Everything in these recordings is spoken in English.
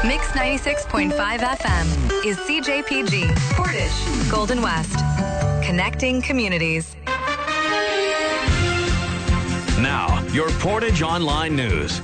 Mix 96.5 FM is CJPG, Portage, Golden West. Connecting communities. Now, your Portage Online News.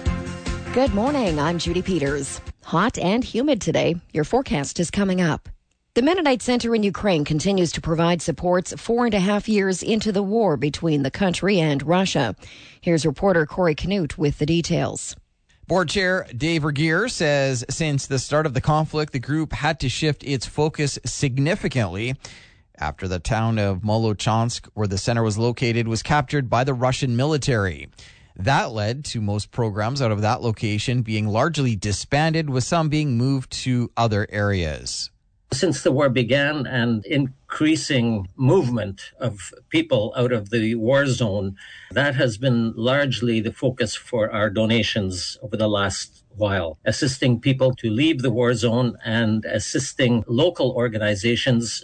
Good morning. I'm Judy Peters. Hot and humid today. Your forecast is coming up. The Mennonite Center in Ukraine continues to provide supports 4.5 years into the war between the country and Russia. Here's reporter Corey Canute with the details. Board Chair Dave Regier says since the start of the conflict, the group had to shift its focus significantly after the town of Molochansk, where the center was located, was captured by the Russian military. That led to most programs out of that location being largely disbanded, with some being moved to other areas. Since the war began, and increasing movement of people out of the war zone, that has been largely the focus for our donations over the last while, assisting people to leave the war zone and assisting local organizations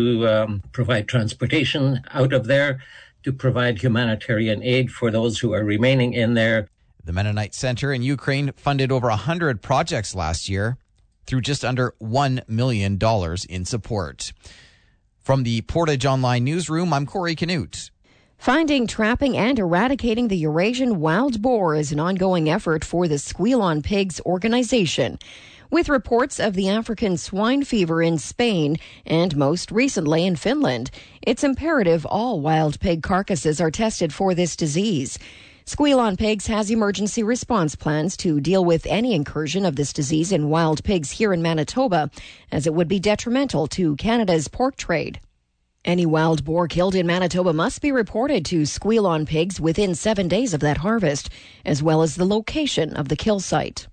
to provide transportation out of there, to provide humanitarian aid for those who are remaining in there. The Mennonite Center in Ukraine funded over 100 projects last year through just under $1 million in support. From the Portage Online Newsroom, I'm Corey Canute. Finding, trapping, and eradicating the Eurasian wild boar is an ongoing effort for the Squeal on Pigs organization. With reports of the African swine fever in Spain and most recently in Finland, it's imperative all wild pig carcasses are tested for this disease. Squeal on Pigs has emergency response plans to deal with any incursion of this disease in wild pigs here in Manitoba, as it would be detrimental to Canada's pork trade. Any wild boar killed in Manitoba must be reported to Squeal on Pigs within 7 days of that harvest, as well as the location of the kill site.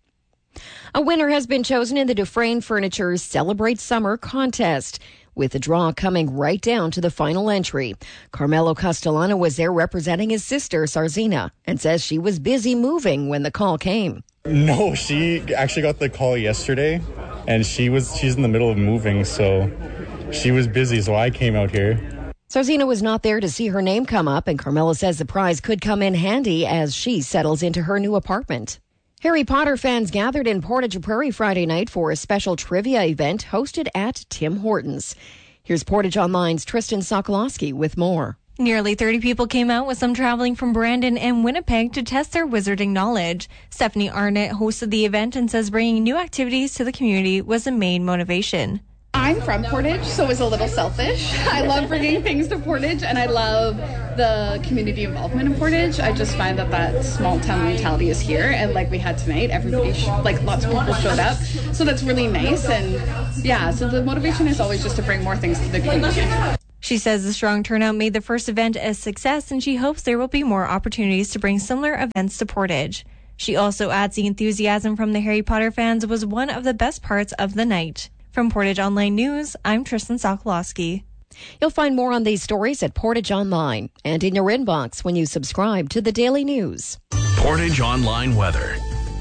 A winner has been chosen in the Dufresne Furniture Celebrate Summer contest, with the draw coming right down to the final entry. Carmelo Castellano was there representing his sister, Sarzina, and says she was busy moving when the call came. No, she actually got the call yesterday, and she's in the middle of moving, so she was busy, so I came out here. Sarzina was not there to see her name come up, and Carmelo says the prize could come in handy as she settles into her new apartment. Harry Potter fans gathered in Portage Prairie Friday night for a special trivia event hosted at Tim Hortons. Here's Portage Online's Tristan Sokolowski with more. Nearly 30 people came out, with some traveling from Brandon and Winnipeg to test their wizarding knowledge. Stephanie Arnott hosted the event and says bringing new activities to the community was the main motivation. I'm from Portage, so it was a little selfish. I love bringing things to Portage, and I love the community involvement in Portage. I just find that small town mentality is here, and like we had tonight, everybody, lots of people showed up, so that's really nice. And yeah, so the motivation is always just to bring more things to the community. She says the strong turnout made the first event a success, and she hopes there will be more opportunities to bring similar events to Portage. She also adds the enthusiasm from the Harry Potter fans was one of the best parts of the night. From Portage Online News, I'm Tristan Sokolowski. You'll find more on these stories at Portage Online and in your inbox when you subscribe to the Daily News. Portage Online Weather.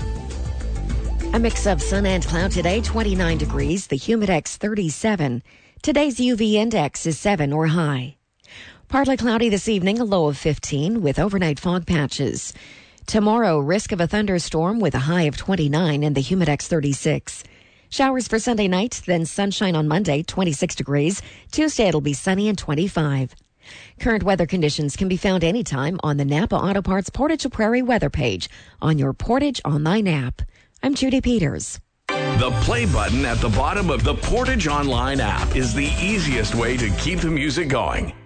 A mix of sun and cloud today, 29 degrees, the Humidex 37. Today's UV index is 7 or high. Partly cloudy this evening, a low of 15 with overnight fog patches. Tomorrow, risk of a thunderstorm with a high of 29 and the Humidex 36. Showers for Sunday night, then sunshine on Monday, 26 degrees. Tuesday, it'll be sunny and 25. Current weather conditions can be found anytime on the Napa Auto Parts Portage Prairie weather page on your Portage Online app. I'm Judy Peters. The play button at the bottom of the Portage Online app is the easiest way to keep the music going.